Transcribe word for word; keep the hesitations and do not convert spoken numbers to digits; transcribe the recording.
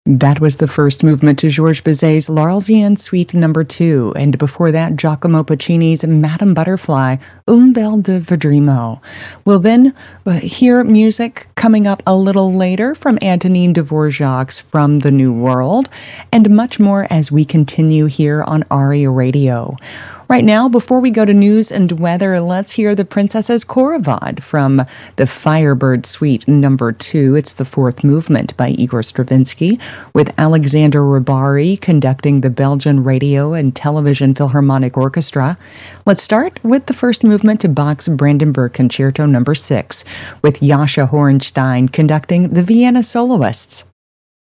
That was the first movement to Georges Bizet's L'Arlésienne Suite Number Two, and before that, Giacomo Puccini's Madame Butterfly, Un bel de Verdrimo. We'll then uh, hear music coming up a little later from Antonin Dvorak's From the New World, and much more as we continue here on ARIA Radio. Right now, before we go to news and weather, let's hear the Princess's Khorovod from the Firebird Suite Number Two. It's the fourth movement by Igor Stravinsky, with Alexander Rybary conducting the Belgian Radio and Television Philharmonic Orchestra. Let's start with the first movement to Bach's Brandenburg Concerto Number Six, with Jascha Horenstein conducting the Vienna Soloists.